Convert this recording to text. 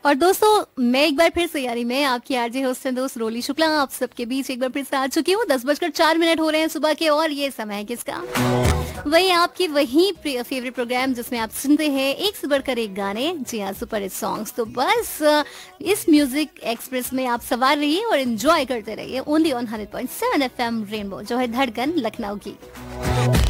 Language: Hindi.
और दोस्तों मैं एक बार फिर से यानी मैं आपकी आरजे होस्ट एंड दोस्त रोली शुक्ला आप सबके बीच एक बार फिर से आ चुकी हूँ। 10 बजकर 4 मिनट हो रहे हैं सुबह के और ये समय है किसका? वही आपकी वही फेवरेट प्रोग्राम जिसमें आप सुनते हैं एक से बढ़कर एक गाने। जी हाँ, सुपर हिट सॉन्ग्स। तो बस इस म्यूजिक एक्सप्रेस में आप सवार रहिए और एंजॉय करते रहिए ओनली ऑन 100.7 FM रेनबो, जो है धड़कन लखनऊ की।